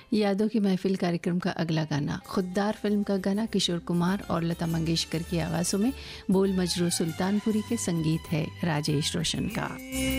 यादों की महफिल कार्यक्रम का अगला गाना खुददार फिल्म का गाना, किशोर कुमार और लता मंगेशकर की आवाज़ों में, बोल मजरू सुल्तानपुरी के संगीत है राजेश रोशन का।